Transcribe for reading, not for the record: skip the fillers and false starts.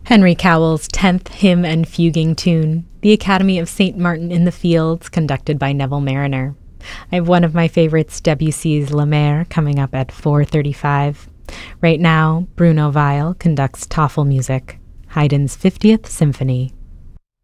Henry Cowell's 10th Hymn and Fuguing Tune, The Academy of St. Martin in the Fields, conducted by Neville Mariner. I have one of my favorites, Debussy's La Mer, coming up at 4:35. Right now, Bruno Weil conducts Tafelmusik, Haydn's 50th Symphony.